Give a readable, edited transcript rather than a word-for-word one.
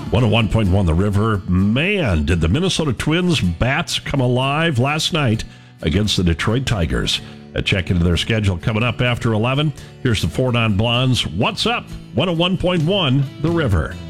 101.1 The River. Man, did the Minnesota Twins bats come alive last night against the Detroit Tigers. A check into their schedule coming up after 11. Here's the Ford on Blondes. What's up? 101.1 The River.